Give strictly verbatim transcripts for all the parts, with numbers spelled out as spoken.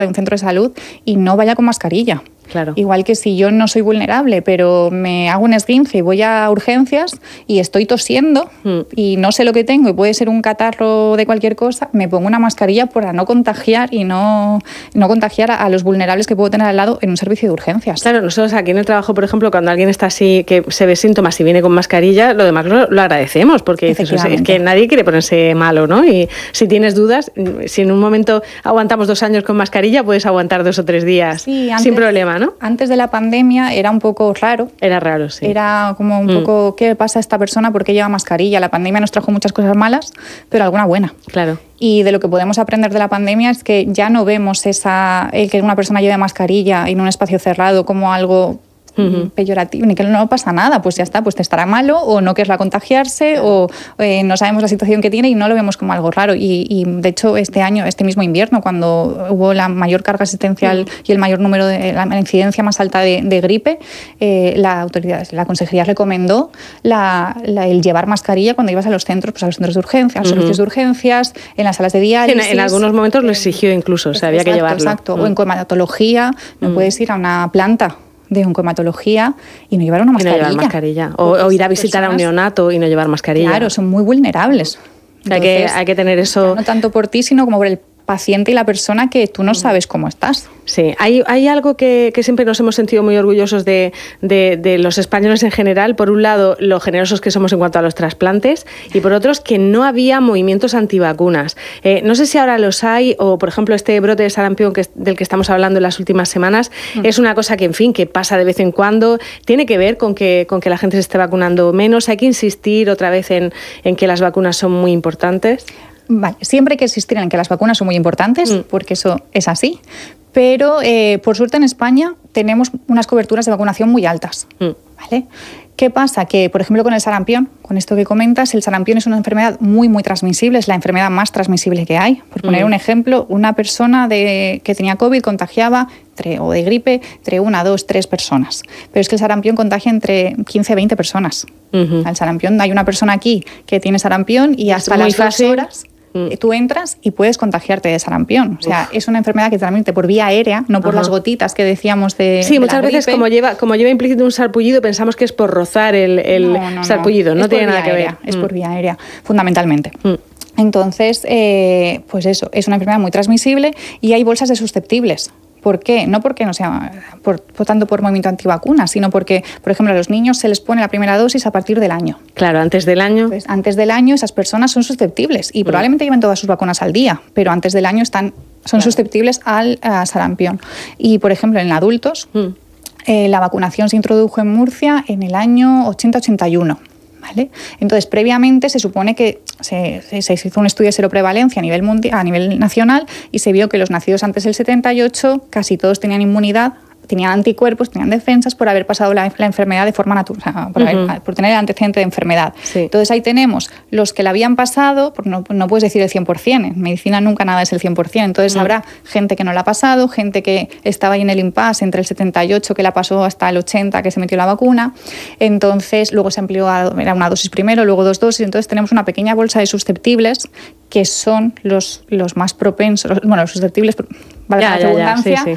de un centro de salud y no vaya con mascarilla. Claro. Igual que si yo no soy vulnerable, pero me hago un esguince y voy a urgencias y estoy tosiendo mm. y no sé lo que tengo y puede ser un catarro de cualquier cosa, me pongo una mascarilla para no contagiar y no, no contagiar a, a los vulnerables que puedo tener al lado en un servicio de urgencias. Claro, nosotros aquí en el trabajo, por ejemplo, cuando alguien está así, que se ve síntomas y viene con mascarilla, lo demás lo, lo agradecemos, porque dices, o sea, es que nadie quiere ponerse malo, ¿no? Y si tienes dudas, si en un momento aguantamos dos años con mascarilla, puedes aguantar dos o tres días sí, antes, sin problema, ¿no? Antes de la pandemia era un poco raro. Era raro, sí. Era como un mm. poco, ¿qué pasa a esta persona? ¿Por qué lleva mascarilla? La pandemia nos trajo muchas cosas malas, pero alguna buena. Claro. Y de lo que podemos aprender de la pandemia es que ya no vemos esa, el que una persona lleve mascarilla en un espacio cerrado como algo Uh-huh. peyorativo, ni que no pasa nada, pues ya está, pues te estará malo o no querrá contagiarse o eh, no sabemos la situación que tiene y no lo vemos como algo raro. Y, y de hecho este año, este mismo invierno, cuando hubo la mayor carga asistencial uh-huh. y el mayor número de la incidencia más alta de, de gripe, eh, la autoridad, la consejería recomendó la, la, el llevar mascarilla cuando ibas a los centros, pues a los centros de urgencias, a los uh-huh. servicios de urgencias, en las salas de diálisis. En, en algunos momentos lo exigió incluso, o sea, había exacto, que llevarlo. Exacto, uh-huh. o en comatología, no uh-huh. puedes ir a una planta de oncohematología y no llevar una mascarilla. Y no llevar mascarilla. O, o ir a visitar personas, a un neonato y no llevar mascarilla. Claro, son muy vulnerables. Entonces, hay, que, hay que tener eso. No tanto por ti, sino como por el paciente y la persona que tú no sabes cómo estás. Sí, hay, hay algo que, que siempre nos hemos sentido muy orgullosos de, de, de los españoles en general. Por un lado, lo generosos que somos en cuanto a los trasplantes y por otros, que no había movimientos antivacunas. Eh, no sé si ahora los hay o, por ejemplo, este brote de sarampión que, del que estamos hablando en las últimas semanas mm. es una cosa que, en fin, que pasa de vez en cuando. Tiene que ver con que, con que la gente se esté vacunando menos. Hay que insistir otra vez en, en que las vacunas son muy importantes. Vale, siempre hay que insistir en que las vacunas son muy importantes, mm. porque eso es así, pero eh, por suerte en España tenemos unas coberturas de vacunación muy altas. Mm. ¿Vale? ¿Qué pasa? Que, por ejemplo, con el sarampión, con esto que comentas, el sarampión es una enfermedad muy, muy transmisible, es la enfermedad más transmisible que hay. Por poner mm. un ejemplo, una persona de, que tenía COVID contagiaba, entre, o de gripe, entre una, dos, tres personas. Pero es que el sarampión contagia entre quince, veinte personas. Uh-huh. El sarampión, hay una persona aquí que tiene sarampión y hasta las dos horas mm. tú entras y puedes contagiarte de sarampión. O sea, Uf. es una enfermedad que transmite por vía aérea, no por Ajá. las gotitas que decíamos de Sí, de muchas veces como lleva, como lleva implícito un sarpullido, pensamos que es por rozar el, el no, no, sarpullido. No, no tiene nada que aérea, ver. Es mm. por vía aérea, fundamentalmente. Mm. Entonces, eh, pues eso, es una enfermedad muy transmisible y hay bolsas de susceptibles. ¿Por qué? No porque no sea por, por tanto por movimiento antivacunas, sino porque, por ejemplo, a los niños se les pone la primera dosis a partir del año. Claro, antes del año. Pues antes del año esas personas son susceptibles y mm. probablemente lleven todas sus vacunas al día, pero antes del año están, son claro. susceptibles al a sarampión. Y, por ejemplo, en adultos, mm. eh, la vacunación se introdujo en Murcia en el año ochenta ochenta y uno. ¿Vale? Entonces, previamente se supone que se, se, se hizo un estudio de seroprevalencia a nivel, mundial, a nivel nacional y se vio que los nacidos antes del setenta y ocho casi todos tenían inmunidad, tenían anticuerpos, tenían defensas por haber pasado la, la enfermedad de forma natural, o sea, por, uh-huh. haber, por tener el antecedente de enfermedad. Sí. Entonces ahí tenemos los que la habían pasado, pues no, no puedes decir el cien por ciento, en medicina nunca nada es el cien por ciento, entonces uh-huh. habrá gente que no la ha pasado, gente que estaba ahí en el impasse entre el setenta y ocho que la pasó hasta el ochenta que se metió la vacuna, entonces luego se amplió a era una dosis primero, luego dos dosis, entonces tenemos una pequeña bolsa de susceptibles que son los, los más propensos, bueno, los susceptibles, vale la redundancia, sí, sí.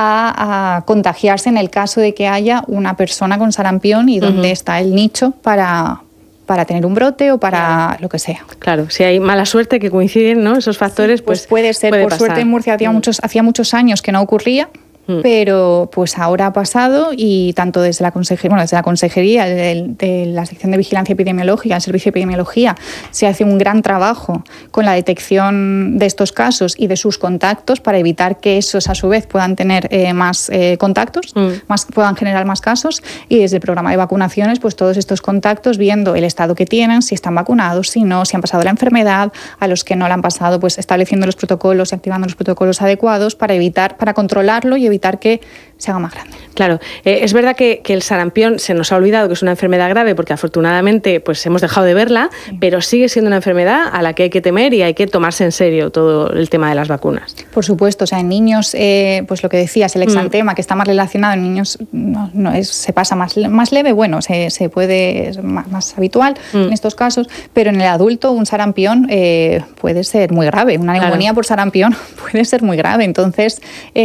a, a contagiarse en el caso de que haya una persona con sarampión y donde uh-huh. está el nicho para, para tener un brote o para claro. lo que sea. Claro, si hay mala suerte que coinciden, ¿no? Esos factores, pues, pues puede ser. Puede por pasar. Suerte en Murcia hacía, mm. muchos, hacía muchos años que no ocurría. Pero pues ahora ha pasado y tanto desde la consejería, bueno, desde la consejería de, de la sección de vigilancia epidemiológica, el servicio de epidemiología, se hace un gran trabajo con la detección de estos casos y de sus contactos para evitar que esos a su vez puedan tener eh, más eh, contactos, mm. más, puedan generar más casos, y desde el programa de vacunaciones pues todos estos contactos viendo el estado que tienen, si están vacunados, si no, si han pasado la enfermedad, a los que no la han pasado pues estableciendo los protocolos y activando los protocolos adecuados para evitar, para controlarlo y evitar evitar que se haga más grande. Claro, eh, es verdad que, que el sarampión se nos ha olvidado que es una enfermedad grave porque afortunadamente pues hemos dejado de verla, sí. pero sigue siendo una enfermedad a la que hay que temer y hay que tomarse en serio todo el tema de las vacunas. Por supuesto, o sea, en niños, eh, pues lo que decías, el exantema, mm. que está más relacionado en niños, no, no es, se pasa más, más leve, bueno, se, se puede, es más, más habitual mm. en estos casos, pero en el adulto un sarampión eh, puede ser muy grave, una neumonía claro. por sarampión puede ser muy grave, entonces... Eh,